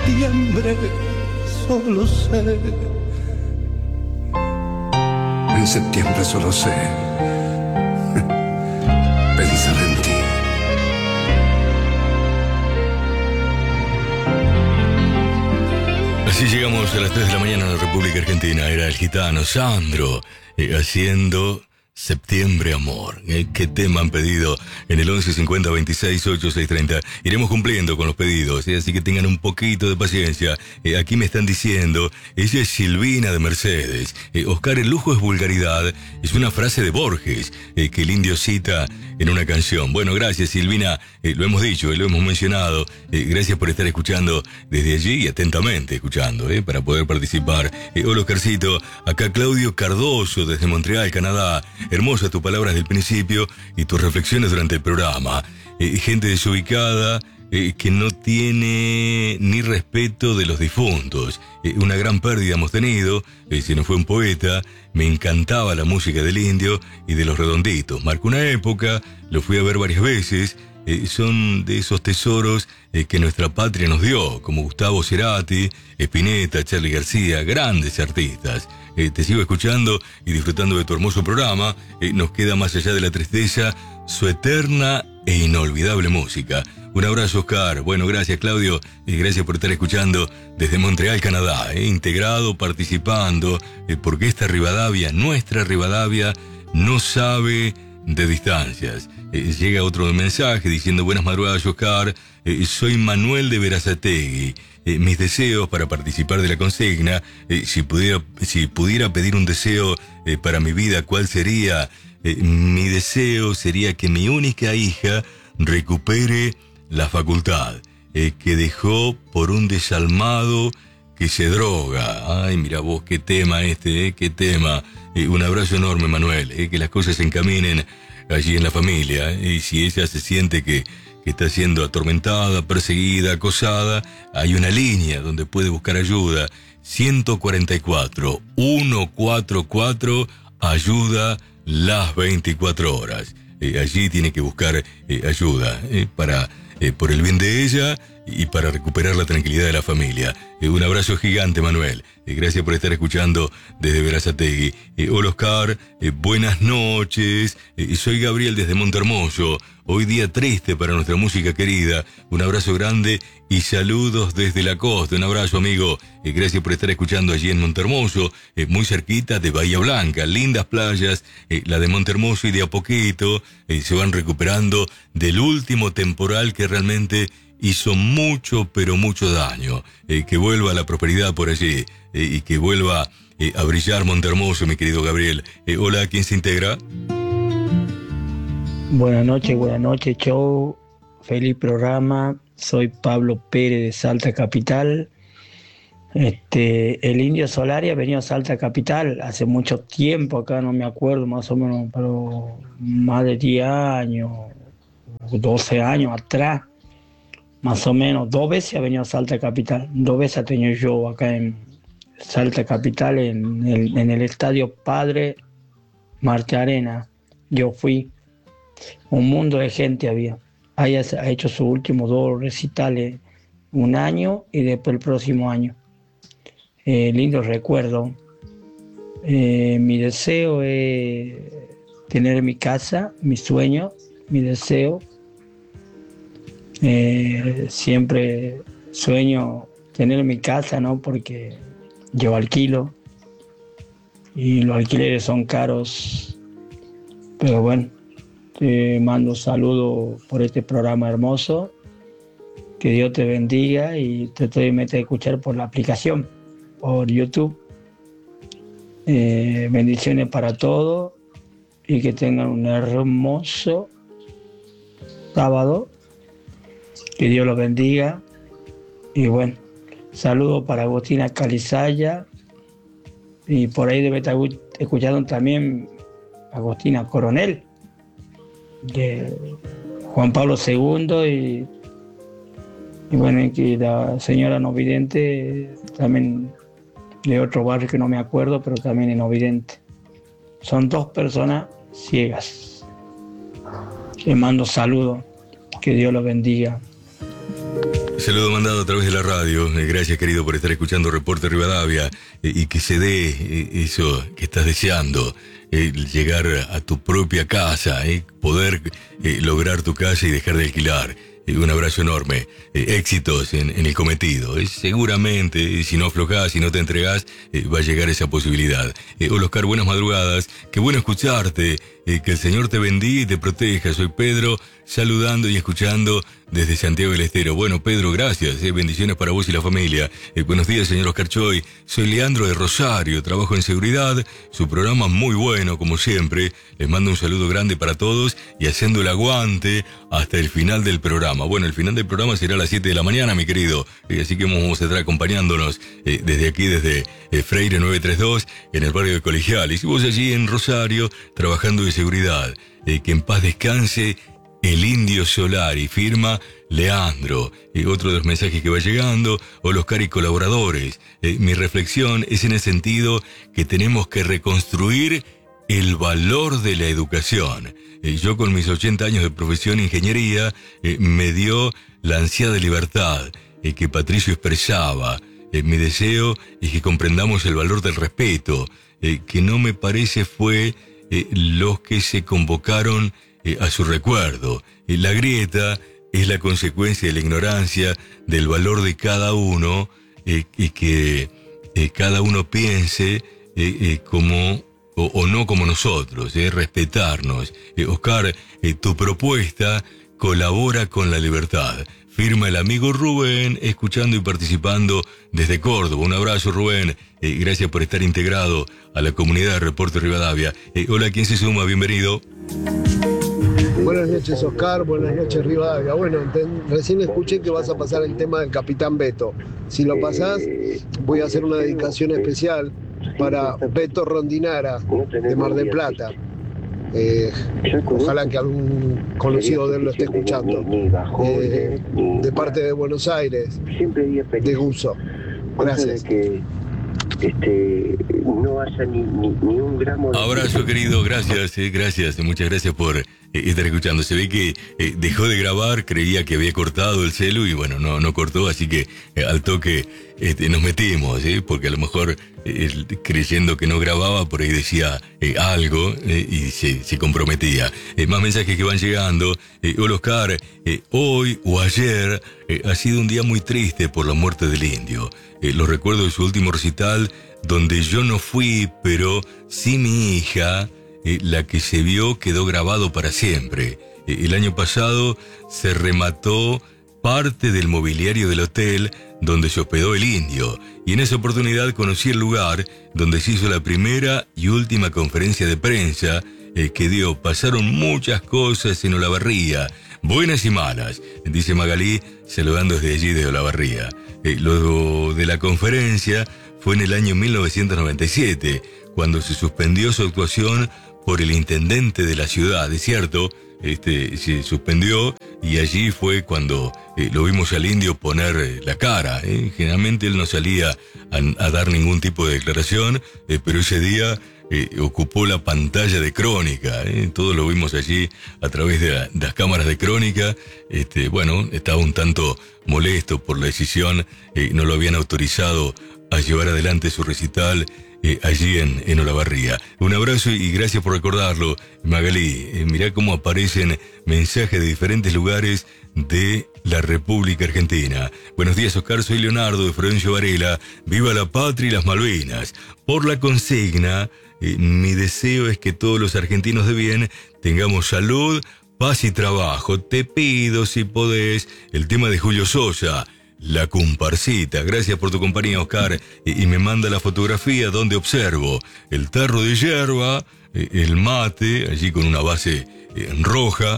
septiembre solo sé. En septiembre solo sé pensar en ti. Así llegamos a las 3 de la mañana en la República Argentina. Era el gitano Sandro haciendo Septiembre Amor. ¿Qué tema han pedido en el 11 50 26 8 6 30? Iremos cumpliendo con los pedidos, así que tengan un poquito de paciencia. Aquí me están diciendo, ella es Silvina de Mercedes. Oscar, el lujo es vulgaridad. Es una frase de Borges que el indio cita en una canción. Bueno, gracias Silvina, lo hemos dicho, lo hemos mencionado. Gracias por estar escuchando desde allí y atentamente escuchando, para poder participar. Hola Oscarcito, acá Claudio Cardoso desde Montreal, Canadá. Hermosas tus palabras del principio y tus reflexiones durante el programa. Gente desubicada que no tiene ni respeto de los difuntos. Una gran pérdida hemos tenido. Se nos fue un poeta. Me encantaba la música del Indio y de Los Redonditos. Marcó una época, lo fui a ver varias veces. Son de esos tesoros que nuestra patria nos dio, como Gustavo Cerati, Spinetta, Charly García, grandes artistas. Te sigo escuchando y disfrutando de tu hermoso programa. Nos queda más allá de la tristeza su eterna e inolvidable música. Un abrazo, Oscar. Bueno, gracias, Claudio. Y gracias por estar escuchando desde Montreal, Canadá. Integrado, participando, porque esta Rivadavia, nuestra Rivadavia, no sabe de distancias. Llega otro mensaje diciendo: buenas madrugadas, Oscar. Soy Manuel de Berazategui. Mis deseos para participar de la consigna, si pudiera pedir un deseo para mi vida, ¿cuál sería? Mi deseo sería que mi única hija recupere la facultad que dejó por un desalmado que se droga. Ay, mira vos, qué tema qué tema. Un abrazo enorme, Manuel, que las cosas se encaminen allí en la familia. Y si ella se siente que está siendo atormentada, perseguida, acosada, hay una línea donde puede buscar ayuda. 144 144, ayuda las 24 horas. Allí tiene que buscar ayuda por el bien de ella y para recuperar la tranquilidad de la familia. Un abrazo gigante, Manuel. Gracias por estar escuchando desde Berazategui. Hola, Oscar. Buenas noches. Soy Gabriel desde Montermoso. Hoy día triste para nuestra música querida. Un abrazo grande y saludos desde la costa. Un abrazo, amigo. Gracias por estar escuchando allí en Montermoso, muy cerquita de Bahía Blanca. Lindas playas, la de Montermoso, y de a poquito se van recuperando del último temporal que realmente hizo mucho, pero mucho daño. Que vuelva la prosperidad por allí y que vuelva a brillar Montermoso, mi querido Gabriel. Hola, ¿quién se integra? Buenas noches, show. Feliz programa. Soy Pablo Pérez de Salta Capital. El Indio Solari ha venido a Salta Capital hace mucho tiempo, acá no me acuerdo, más o menos, pero más de 10 años, 12 años atrás, más o menos. 2 veces ha venido a Salta Capital, 2 veces ha tenido yo acá en Salta Capital, en el estadio Padre Marcharena. Yo fui, un mundo de gente había. Ahí ha hecho sus últimos 2 recitales, un año y después el próximo año. Lindo recuerdo. Mi deseo es tener mi casa, mi sueño, mi deseo. Siempre sueño tener mi casa, ¿no? Porque yo alquilo y los alquileres son caros. Pero bueno, te mando saludos por este programa hermoso. Que Dios te bendiga y te estoy metiendo a escuchar por la aplicación, por YouTube. Bendiciones para todos y que tengan un hermoso sábado. Que Dios los bendiga. Y bueno, saludos para Agustina Calizaya. Y por ahí debe estar escuchando también Agustina Coronel, de Juan Pablo II. Y bueno, y la señora no vidente, también de otro barrio que no me acuerdo, pero también es no vidente. Son 2 personas ciegas. Les mando saludos. Que Dios los bendiga. Saludo mandado a través de la radio. Gracias, querido, por estar escuchando Reporte Rivadavia, y que se dé eso que estás deseando, llegar a tu propia casa, poder lograr tu casa y dejar de alquilar. Un abrazo enorme, éxitos en el cometido. Seguramente, si no aflojás, si no te entregás, va a llegar esa posibilidad. Hola Oscar, buenas madrugadas, qué bueno escucharte, que el Señor te bendiga y te proteja. Soy Pedro, saludando y escuchando desde Santiago del Estero. Bueno, Pedro, gracias, bendiciones para vos y la familia. Buenos días, señor Oscar Choy. Soy Leandro de Rosario, trabajo en seguridad. Su programa muy bueno, como siempre. Les mando un saludo grande para todos y haciendo el aguante hasta el final del programa. Bueno, el final del programa será a las 7 de la mañana, mi querido. Así que vamos a estar acompañándonos desde aquí, desde Freire 932, en el barrio de Colegiales. Y vos allí en Rosario, trabajando de seguridad. Que en paz descanse el Indio Solari, firma Leandro. Otro de los mensajes que va llegando: hola Oscar y colaboradores. Mi reflexión es en el sentido que tenemos que reconstruir el valor de la educación. Yo con mis 80 años de profesión en ingeniería, me dio la ansiada libertad que Patricio expresaba. Mi deseo es que comprendamos el valor del respeto, que no me parece fue los que se convocaron a su recuerdo. La grieta es la consecuencia de la ignorancia del valor de cada uno, y que cada uno piense como o no como nosotros, respetarnos. Oscar, tu propuesta colabora con la libertad. Firma el amigo Rubén, escuchando y participando desde Córdoba. Un abrazo, Rubén. Gracias por estar integrado a la comunidad de Reporte Rivadavia. Hola, ¿quién se suma? Bienvenido. Buenas noches, Oscar. Buenas noches, Rivadavia. Bueno, recién escuché que vas a pasar el tema del Capitán Beto. Si lo pasás, voy a hacer una dedicación especial para Beto Rondinara, de Mar del Plata. Ojalá que algún conocido de él lo esté escuchando. De parte de Buenos Aires, de Guso. Gracias. No haya ni un gramo de... Abrazo, querido, gracias, muchas gracias por estar escuchando. Se ve que dejó de grabar, creía que había cortado el celu y bueno, no cortó, así que al toque nos metimos, porque a lo mejor creyendo que no grababa, por ahí decía algo y se comprometía. Más mensajes que van llegando. Hola Oscar, hoy o ayer ha sido un día muy triste por la muerte del Indio. Lo recuerdo de su último recital, donde yo no fui, pero sí mi hija, la que se vio, quedó grabado para siempre. El año pasado se remató parte del mobiliario del hotel donde se hospedó el Indio, y en esa oportunidad conocí el lugar donde se hizo la primera y última conferencia de prensa que dio. Pasaron muchas cosas en Olavarría, buenas y malas, dice Magalí, saludando desde allí de Olavarría. Lo de la conferencia fue en el año 1997, cuando se suspendió su actuación por el intendente de la ciudad, es cierto. Se suspendió y allí fue cuando lo vimos al Indio poner la cara. Generalmente él no salía a dar ningún tipo de declaración, pero ese día ocupó la pantalla de Crónica. Todos lo vimos allí a través de las cámaras de Crónica. Bueno, estaba un tanto molesto por la decisión, no lo habían autorizado a llevar adelante su recital allí en Olavarría. Un abrazo y gracias por recordarlo, Magalí. Mirá cómo aparecen mensajes de diferentes lugares de la República Argentina. Buenos días, Oscar, soy Leonardo de Florencio Varela. Viva la patria y las Malvinas. Por la consigna, mi deseo es que todos los argentinos de bien tengamos salud, paz y trabajo. Te pido, si podés, el tema de Julio Sosa, La Comparsita. Gracias por tu compañía, Oscar. Y me manda la fotografía donde observo el tarro de yerba, el mate, allí con una base roja.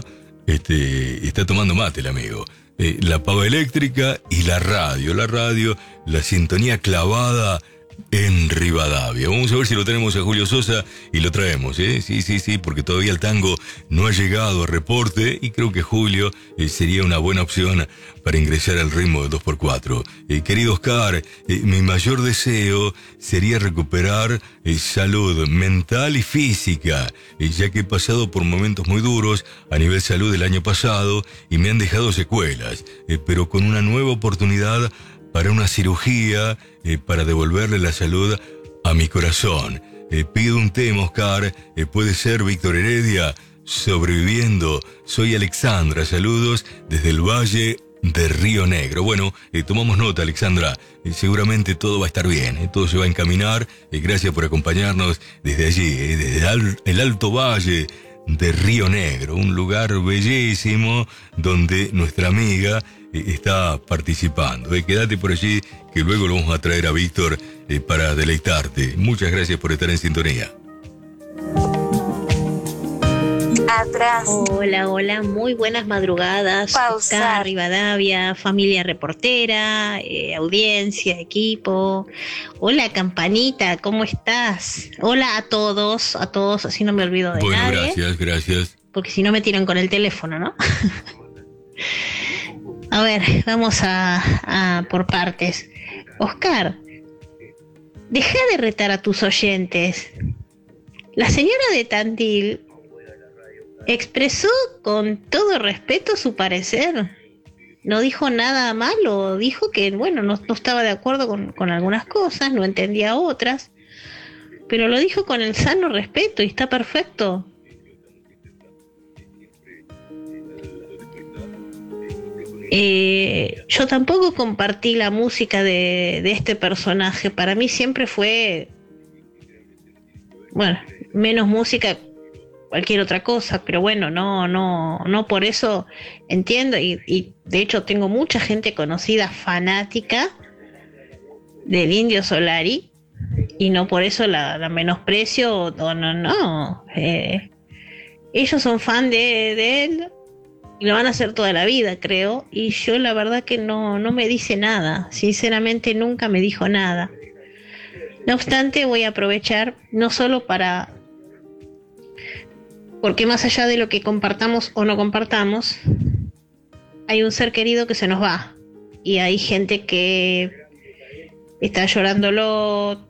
Está tomando mate el amigo. La pava eléctrica y la radio. La sintonía clavada en Rivadavia. Vamos a ver si lo tenemos a Julio Sosa y lo traemos, ¿eh? Sí, porque todavía el tango no ha llegado a reporte y creo que Julio sería una buena opción para ingresar al ritmo de 2x4. Querido Oscar, mi mayor deseo sería recuperar salud mental y física, ya que he pasado por momentos muy duros a nivel salud el año pasado y me han dejado secuelas, pero con una nueva oportunidad para una cirugía, para devolverle la salud a mi corazón. Pido un tema, Oscar, puede ser Víctor Heredia, Sobreviviendo. Soy Alexandra, saludos desde el Valle de Río Negro. Bueno, tomamos nota, Alexandra, seguramente todo va a estar bien, todo se va a encaminar. Gracias por acompañarnos desde allí, desde el Alto Valle de Río Negro, un lugar bellísimo donde nuestra amiga está participando. Quédate por allí que luego lo vamos a traer a Víctor para deleitarte. Muchas gracias por estar en sintonía. Atrás. Hola, muy buenas madrugadas. Pausar. Acá Rivadavia, familia reportera, audiencia, equipo. Hola, Campanita, ¿cómo estás? Hola a todos, así no me olvido de nadie. Bueno, gracias. Porque si no me tiran con el teléfono, ¿no? A ver, vamos a por partes. Oscar, deja de retar a tus oyentes. La señora de Tandil expresó con todo respeto su parecer. No dijo nada malo, dijo que, bueno, no estaba de acuerdo con algunas cosas, no entendía otras, pero lo dijo con el sano respeto y está perfecto. Yo tampoco compartí la música de este personaje. Para mí siempre fue, bueno, menos música cualquier otra cosa, pero bueno, no por eso entiendo y de hecho tengo mucha gente conocida fanática del Indio Solari y no por eso la menosprecio, no. Ellos son fan de él y lo van a hacer toda la vida, creo, y yo la verdad que no me dice nada, sinceramente nunca me dijo nada. No obstante, voy a aprovechar no solo porque más allá de lo que compartamos o no compartamos, hay un ser querido que se nos va y hay gente que está llorándolo,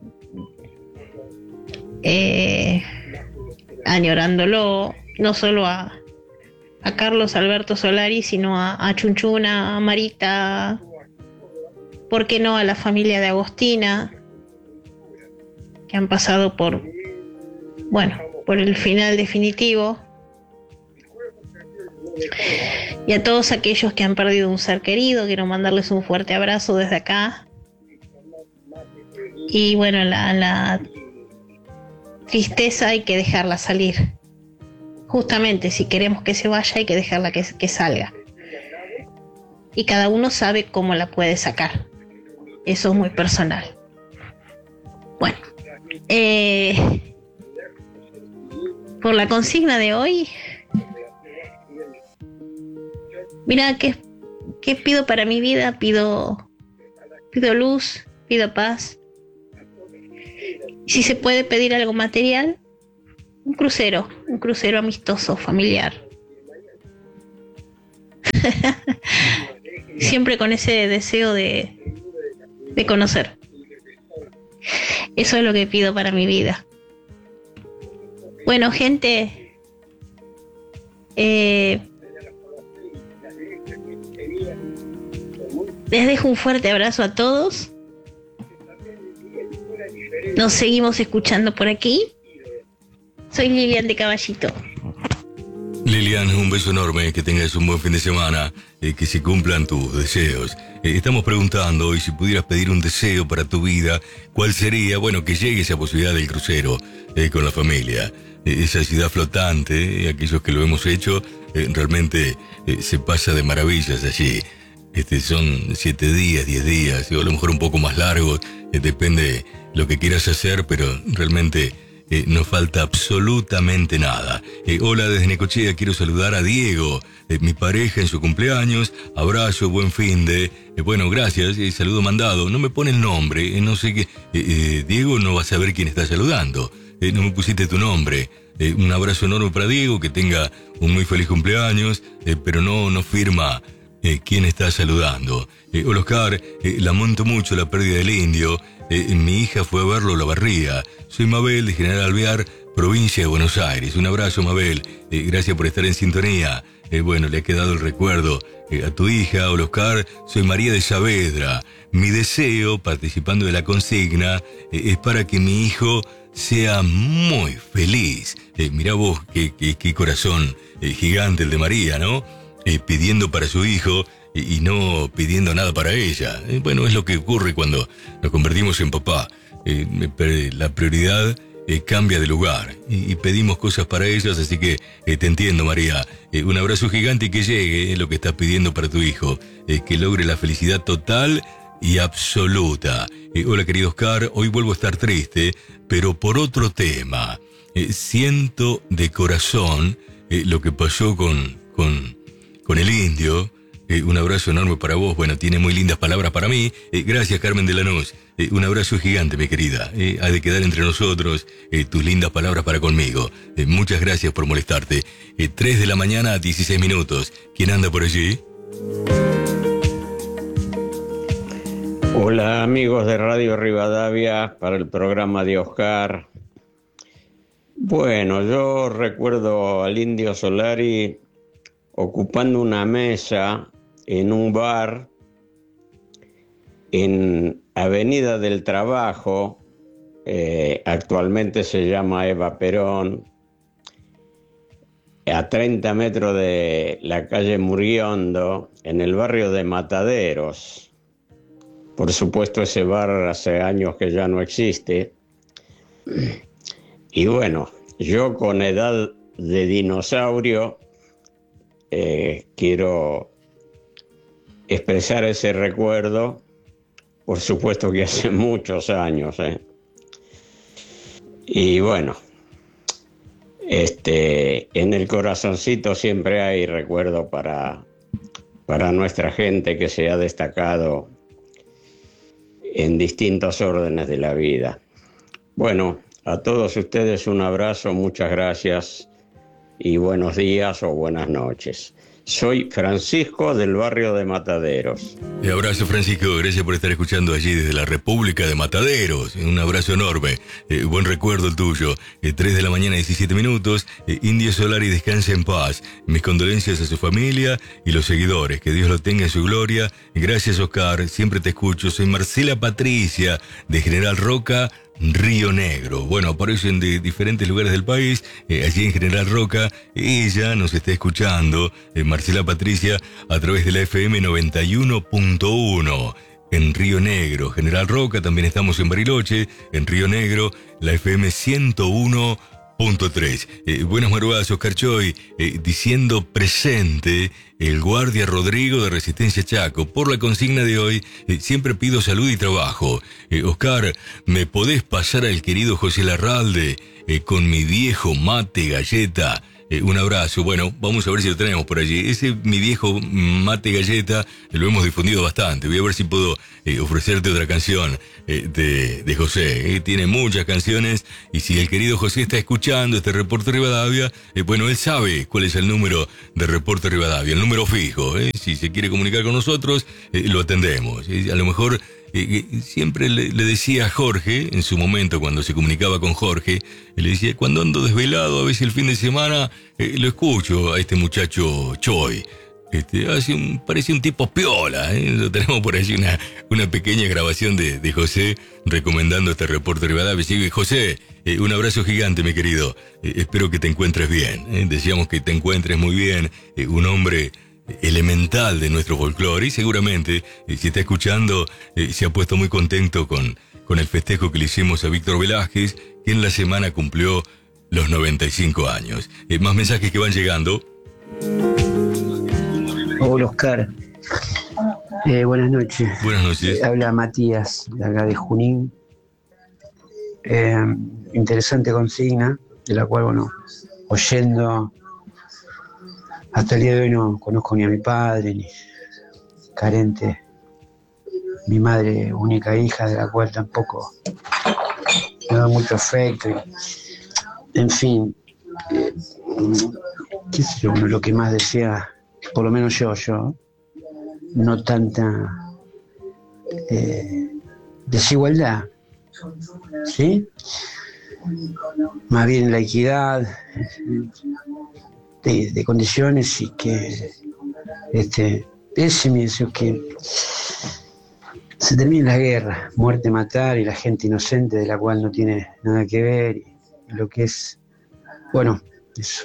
añorándolo, no solo a Carlos Alberto Solari, sino a Chunchuna, a Marita, ¿por qué no a la familia de Agostina, que han pasado por el final definitivo, y a todos aquellos que han perdido un ser querido? Quiero mandarles un fuerte abrazo desde acá. Y bueno, la tristeza hay que dejarla salir. Justamente, si queremos que se vaya, hay que dejarla que salga. Y cada uno sabe cómo la puede sacar. Eso es muy personal. Bueno, por la consigna de hoy, mira, ¿qué pido para mi vida? Pido luz, pido paz. Si se puede pedir algo material, un crucero amistoso, familiar. Siempre con ese deseo de conocer. Eso es lo que pido para mi vida. Bueno, gente, les dejo un fuerte abrazo a todos. Nos seguimos escuchando por aquí. Soy Lilian de Caballito. Lilian, un beso enorme, que tengas un buen fin de semana, que se cumplan tus deseos. Estamos preguntando hoy si pudieras pedir un deseo para tu vida, ¿cuál sería? Bueno, que llegue esa posibilidad del crucero con la familia. Esa ciudad flotante, aquellos que lo hemos hecho, realmente se pasa de maravillas allí. Son 7 días, 10 días, o a lo mejor un poco más largos, depende lo que quieras hacer, pero realmente no falta absolutamente nada. Hola desde Necochea, quiero saludar a Diego, mi pareja en su cumpleaños. Abrazo, buen fin de... bueno, gracias, saludo mandado. No me pone el nombre, no sé qué... Diego no va a saber quién está saludando. No me pusiste tu nombre. Un abrazo enorme para Diego, que tenga un muy feliz cumpleaños, pero no firma quién está saludando. Hola Oscar, lamento mucho la pérdida del indio. Mi hija fue a verlo a la barría. Soy Mabel de General Alvear, provincia de Buenos Aires. Un abrazo, Mabel. Gracias por estar en sintonía. Bueno, le ha quedado el recuerdo a tu hija. Hola Oscar, soy María de Saavedra. Mi deseo, participando de la consigna, es para que mi hijo sea muy feliz. Mirá vos, qué corazón gigante el de María, ¿no? Pidiendo para su hijo y no pidiendo nada para ella. Bueno, es lo que ocurre cuando nos convertimos en papá. La prioridad cambia de lugar y pedimos cosas para ellas, así que te entiendo, María. Un abrazo gigante y que llegue lo que estás pidiendo para tu hijo, que logre la felicidad total y absoluta. Hola, querido Oscar, hoy vuelvo a estar triste, pero por otro tema. Siento de corazón lo que pasó con el indio. Un abrazo enorme para vos. Bueno, tiene muy lindas palabras para mí. Gracias, Carmen de Lanús. Un abrazo gigante, mi querida. Ha de quedar entre nosotros tus lindas palabras para conmigo. Muchas gracias por molestarte. 3 de la mañana, 16 minutos. ¿Quién anda por allí? Hola, amigos de Radio Rivadavia, para el programa de Oscar. Bueno, yo recuerdo al Indio Solari ocupando una mesa en un bar en Avenida del Trabajo, actualmente se llama Eva Perón, a 30 metros de la calle Muriondo, en el barrio de Mataderos. Por supuesto, ese bar hace años que ya no existe. Y bueno, yo con edad de dinosaurio quiero expresar ese recuerdo. Por supuesto que hace muchos años. Y bueno, en el corazoncito siempre hay recuerdo para nuestra gente que se ha destacado en distintos órdenes de la vida. Bueno, a todos ustedes un abrazo, muchas gracias y buenos días o buenas noches. Soy Francisco del barrio de Mataderos. Un abrazo, Francisco, gracias por estar escuchando allí desde la República de Mataderos. Un abrazo enorme, buen recuerdo el tuyo. 3 de la mañana, 17 minutos. Indio Solari, descansa en paz. Mis condolencias a su familia y los seguidores. Que Dios lo tenga en su gloria. Gracias, Oscar, siempre te escucho. Soy Marcela Patricia de General Roca, Río Negro. Bueno, aparecen de diferentes lugares del país. Allí en General Roca, ella nos está escuchando, Marcela Patricia, a través de la FM 91.1 en Río Negro. General Roca, también estamos en Bariloche, en Río Negro, la FM 101.3. Buenas madrugadas, Oscar Choy, diciendo presente el guardia Rodrigo de Resistencia Chaco. Por la consigna de hoy, siempre pido salud y trabajo. Oscar, ¿me podés pasar al querido José Larralde con mi viejo mate galleta? Un abrazo. Bueno, vamos a ver si lo tenemos por allí. Ese mi viejo mate galleta lo hemos difundido bastante. Voy a ver si puedo ofrecerte otra canción de José. Tiene muchas canciones y si el querido José está escuchando este Reporte Rivadavia, bueno, él sabe cuál es el número de Reporte Rivadavia, el número fijo. Si se quiere comunicar con nosotros, lo atendemos. A lo mejor siempre le decía a Jorge, en su momento cuando se comunicaba con Jorge, le decía, cuando ando desvelado, a veces el fin de semana, lo escucho a este muchacho Choy. Parece un tipo piola, Lo tenemos por allí una pequeña grabación de José recomendando este Reporte Rivadavia. Así, José, un abrazo gigante, mi querido. Espero que te encuentres bien. Deseamos que te encuentres muy bien. Un hombre elemental de nuestro folclore y seguramente, si está escuchando, se ha puesto muy contento con el festejo que le hicimos a Víctor Velázquez, que en la semana cumplió los 95 años. Más mensajes que van llegando. Hola, Oscar. Buenas noches. Buenas noches. Habla Matías, de acá de Junín. Interesante consigna, de la cual, bueno, oyendo, hasta el día de hoy no conozco ni a mi padre, ni carente, mi madre, única hija, de la cual tampoco me da mucho afecto. En fin, qué sé yo, lo que más desea, por lo menos yo, no tanta desigualdad, ¿sí? Más bien la equidad de condiciones, y que ese es mi deseo, que se termine la guerra, muerte, matar, y la gente inocente de la cual no tiene nada que ver, y lo que es, bueno, eso.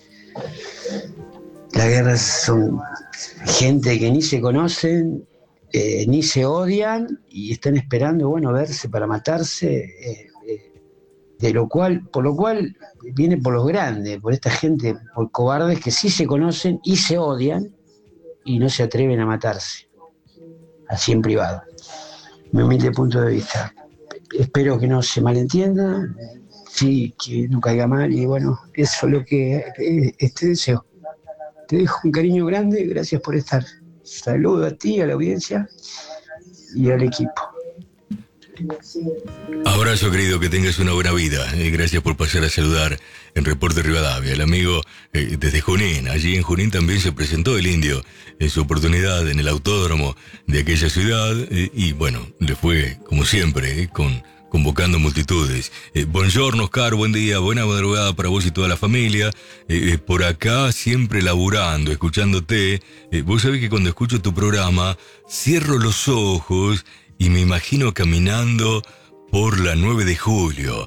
Las guerras son gente que ni se conocen, ni se odian, y están esperando, bueno, verse para matarse, por lo cual viene por los grandes, por esta gente, por cobardes que sí se conocen y se odian y no se atreven a matarse, así en privado. Mi humilde punto de vista. Espero que no se malentienda, sí, que no caiga mal, y bueno, eso es lo que deseo. Te dejo un cariño grande, gracias por estar. Saludo a ti, a la audiencia y al equipo. Abrazo, querido, que tengas una buena vida. Gracias por pasar a saludar en Reporte Rivadavia. El amigo desde Junín. Allí en Junín también se presentó el Indio en su oportunidad en el autódromo de aquella ciudad. Y bueno, le fue, como siempre, convocando multitudes. Buongiorno, Oscar, buen día, buena madrugada para vos y toda la familia. Por acá siempre laburando, escuchándote. Vos sabés que cuando escucho tu programa, cierro los ojos y me imagino caminando por la 9 de julio.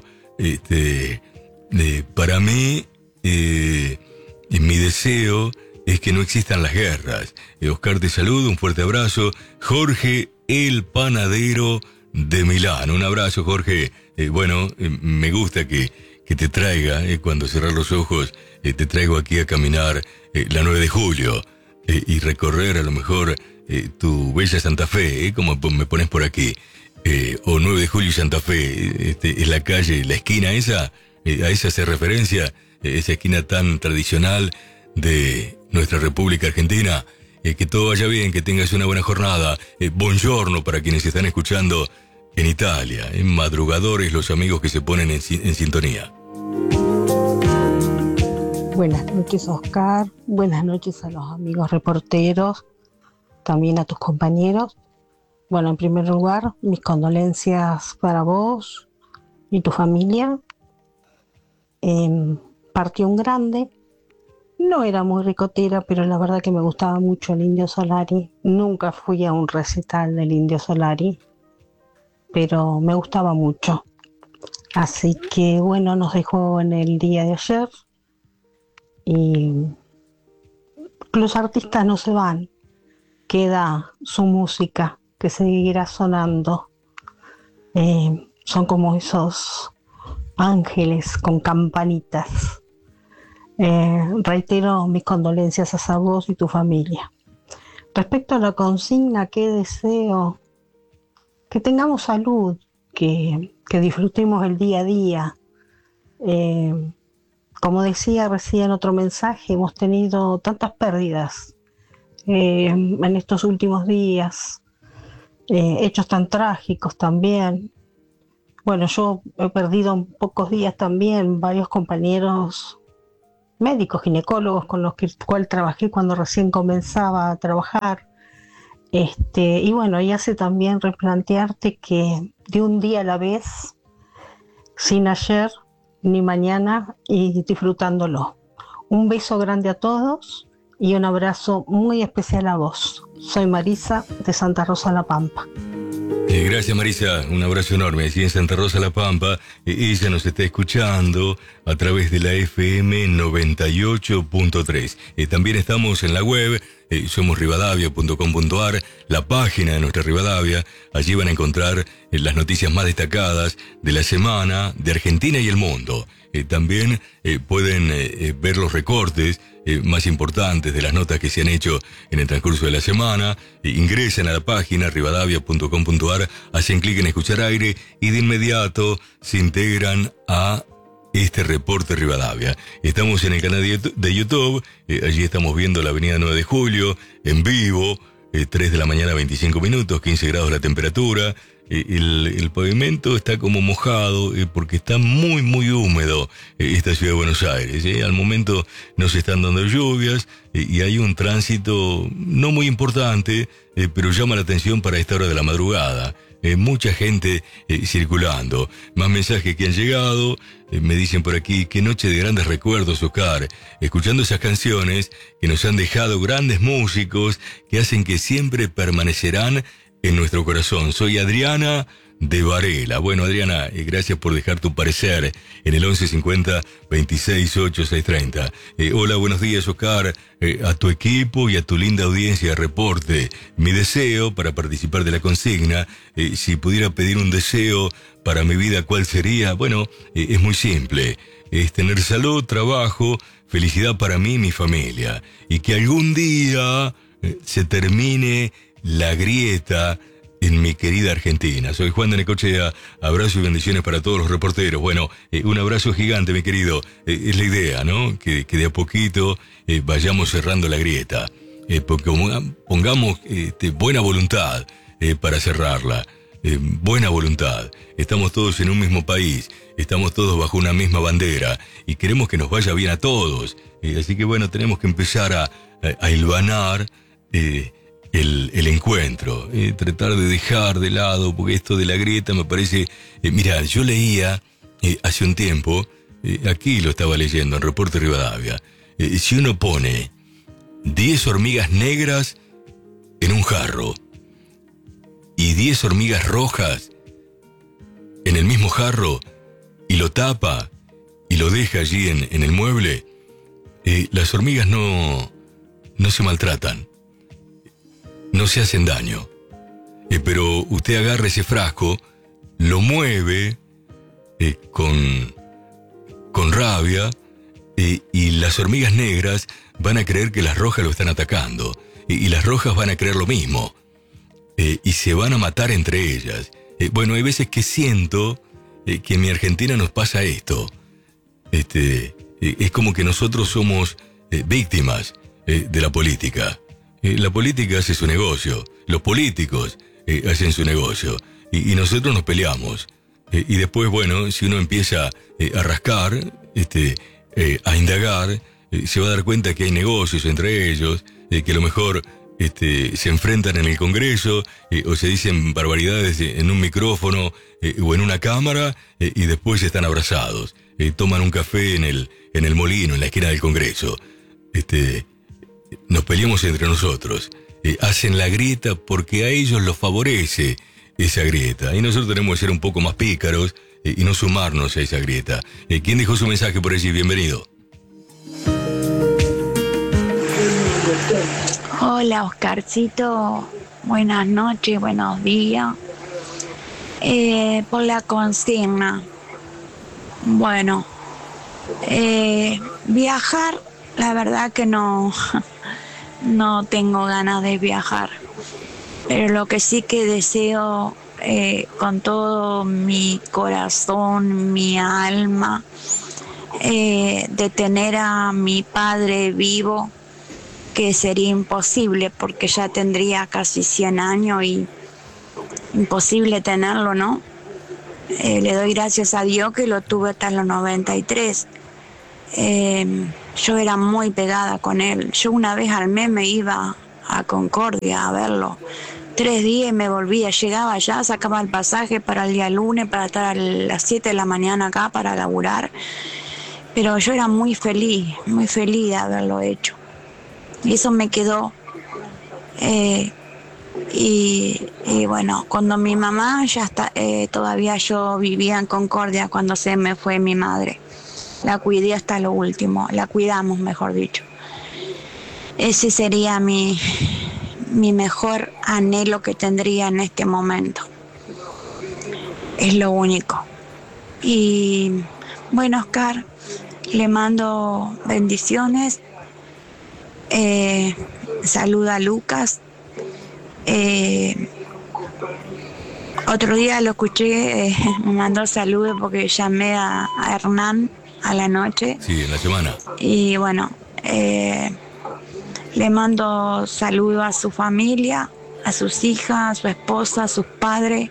Para mí, mi deseo es que no existan las guerras. Oscar, te saludo, un fuerte abrazo. Jorge, el panadero de Milán. Un abrazo, Jorge. Me gusta que te traiga, cuando cerrar los ojos, te traigo aquí a caminar la 9 de julio y recorrer a lo mejor tu bella Santa Fe, como me pones por aquí, o 9 de julio y Santa Fe, es la calle, la esquina esa, a esa hace referencia, esa esquina tan tradicional de nuestra República Argentina. Que todo vaya bien, que tengas una buena jornada. Buongiorno para quienes están escuchando en Italia, madrugadores, los amigos que se ponen en sintonía. Buenas noches, Oscar. Buenas noches a los amigos reporteros, también a tus compañeros. Bueno, en primer lugar, mis condolencias para vos y tu familia. Partió un grande. No era muy ricotera, pero la verdad que me gustaba mucho el Indio Solari. Nunca fui a un recital del Indio Solari, pero me gustaba mucho. Así que bueno, nos dejó en el día de ayer. Y los artistas no se van, queda su música que seguirá sonando. Son como esos ángeles con campanitas. Reitero mis condolencias a vos y tu familia. Respecto a la consigna, ¿qué deseo? Que tengamos salud, que disfrutemos el día a día. Como decía recién otro mensaje, hemos tenido tantas pérdidas en estos últimos días, hechos tan trágicos también. Bueno, yo he perdido en pocos días también varios compañeros médicos, ginecólogos con los cuales trabajé cuando recién comenzaba a trabajar. Y bueno, y hace también replantearte que de un día a la vez, sin ayer ni mañana, y disfrutándolo. Un beso grande a todos y un abrazo muy especial a vos. Soy Marisa de Santa Rosa La Pampa. Gracias, Marisa, un abrazo enorme. Aquí en Santa Rosa La Pampa, ella nos está escuchando a través de la FM 98.3. También estamos en la web, somos rivadavia.com.ar, la página de nuestra Rivadavia. Allí van a encontrar las noticias más destacadas de la semana, de Argentina y el mundo. También pueden ver los recortes más importantes de las notas que se han hecho en el transcurso de la semana. semana, ingresan a la página rivadavia.com.ar, hacen clic en escuchar aire y de inmediato se integran a este reporte Rivadavia. Estamos en el canal de YouTube, allí estamos viendo la avenida 9 de Julio, en vivo, 3 de la mañana 25 minutos, 15 grados la temperatura. El pavimento está como mojado porque está muy muy húmedo esta ciudad de Buenos Aires. Al momento no se están dando lluvias y hay un tránsito no muy importante, pero llama la atención para esta hora de la madrugada. Mucha gente circulando. Más mensajes que han llegado. Me dicen por aquí, qué noche de grandes recuerdos, Oscar. Escuchando esas canciones que nos han dejado grandes músicos que hacen que siempre permanecerán en nuestro corazón. Soy Adriana de Varela. Bueno, Adriana, gracias por dejar tu parecer en el 1150 26 630. Hola, buenos días, Oscar, a tu equipo y a tu linda audiencia de reporte. Mi deseo para participar de la consigna, si pudiera pedir un deseo para mi vida, ¿cuál sería? Bueno, es muy simple. Es tener salud, trabajo, felicidad para mí y mi familia. Y que algún día se termine la grieta en mi querida Argentina. Soy Juan de Necochea, abrazo y bendiciones para todos los reporteros. Bueno, un abrazo gigante, mi querido. Es la idea, ¿no? Que de a poquito vayamos cerrando la grieta. Porque pongamos buena voluntad para cerrarla. Buena voluntad. Estamos todos en un mismo país, estamos todos bajo una misma bandera y queremos que nos vaya bien a todos. Así que bueno, tenemos que empezar a hilvanar el encuentro, tratar de dejar de lado, porque esto de la grieta me parece... Mirá, yo leía hace un tiempo, aquí lo estaba leyendo en Reporte Rivadavia, si uno pone 10 hormigas negras en un jarro y 10 hormigas rojas en el mismo jarro y lo tapa y lo deja allí en el mueble, las hormigas no se maltratan, no se hacen daño. Pero usted agarra ese frasco, lo mueve con rabia y las hormigas negras van a creer que las rojas lo están atacando y las rojas van a creer lo mismo y se van a matar entre ellas. Bueno, hay veces que siento que en mi Argentina nos pasa esto. Es como que nosotros somos víctimas de la política. La política hace su negocio, los políticos hacen su negocio y nosotros nos peleamos. Y después, bueno, si uno empieza a rascar, a indagar, se va a dar cuenta que hay negocios entre ellos, que a lo mejor se enfrentan en el Congreso o se dicen barbaridades en un micrófono o en una cámara y después están abrazados. Toman un café en el molino, en la esquina del Congreso. Nos peleamos entre nosotros. Hacen la grieta porque a ellos los favorece esa grieta. Y nosotros tenemos que ser un poco más pícaros y no sumarnos a esa grieta. ¿Quién dejó su mensaje por allí? Bienvenido. Hola, Oscarcito. Buenas noches, buenos días. Por la consigna. Bueno, viajar, la verdad que no tengo ganas de viajar. Pero lo que sí que deseo con todo mi corazón, mi alma, de tener a mi padre vivo, que sería imposible porque ya tendría casi 100 años y imposible tenerlo, ¿no? Le doy gracias a Dios que lo tuve hasta los 93. Yo era muy pegada con él. Yo una vez al mes me iba a Concordia a verlo. 3 días y me volvía. Llegaba allá, sacaba el pasaje para el día lunes, para estar a las 7 de la mañana acá para laburar. Pero yo era muy feliz de haberlo hecho. Y eso me quedó. Y bueno, cuando mi mamá ya está, todavía yo vivía en Concordia cuando se me fue mi madre. La cuidé hasta lo último, la cuidamos, mejor dicho. Ese sería mi mejor anhelo que tendría en este momento. Es lo único. Y bueno, Oscar, le mando bendiciones. Saluda a Lucas Otro día lo escuché, me mandó saludos porque llamé a Hernán a la noche. Sí, en la semana. Y bueno, le mando saludos a su familia, a sus hijas, a su esposa, a sus padres.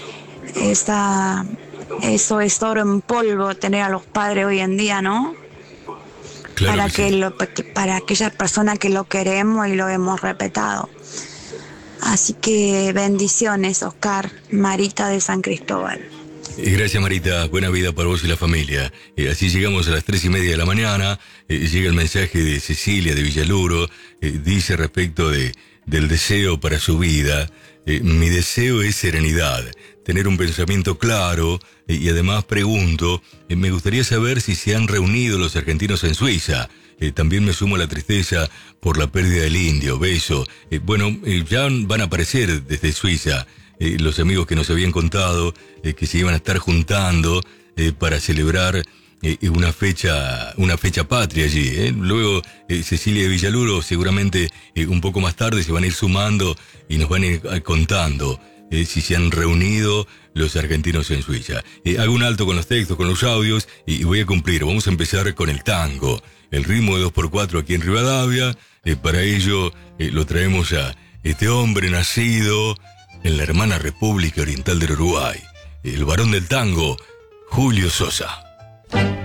Eso es oro en polvo, tener a los padres hoy en día, ¿no? Claro Para aquellas personas que lo queremos y lo hemos respetado. Así que bendiciones, Oscar, Marita de San Cristóbal. Gracias, Marita, buena vida para vos y la familia. Así llegamos a las 3:30 de la mañana. Llega el mensaje de Cecilia de Villaluro. Dice respecto del deseo para su vida: mi deseo es serenidad, tener un pensamiento claro, y además pregunto, me gustaría saber si se han reunido los argentinos en Suiza. También me sumo a la tristeza por la pérdida del indio. Beso. Ya van a aparecer desde Suiza los amigos que nos habían contado que se iban a estar juntando para celebrar una fecha patria allí. Luego Cecilia de Villaluro seguramente un poco más tarde se van a ir sumando y nos van a ir contando si se han reunido los argentinos en Suiza. Hago un alto con los textos, con los audios, y voy a cumplir. Vamos a empezar con el tango, el ritmo de 2x4 aquí en Rivadavia. Para ello lo traemos a este hombre nacido en la hermana República Oriental del Uruguay, el varón del tango, Julio Sosa.